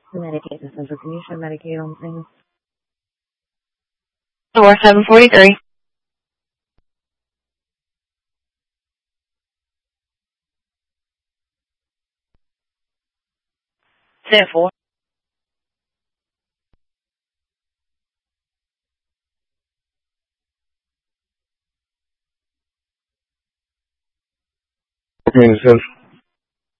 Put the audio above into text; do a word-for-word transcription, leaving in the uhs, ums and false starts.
The Medicaid Essential. Can you show Medicaid on things? Door seven forty-three. Say it four. Okay, Essential.